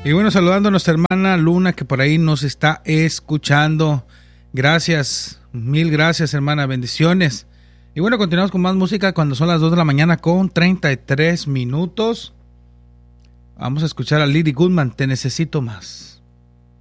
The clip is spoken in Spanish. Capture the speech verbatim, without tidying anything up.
Y bueno, saludando a nuestra hermana Luna, que por ahí nos está escuchando. Gracias, mil gracias, hermana, bendiciones. Y bueno, continuamos con más música cuando son las dos de la mañana con treinta y tres minutos. Vamos a escuchar a Lily Goodman, Te Necesito Más.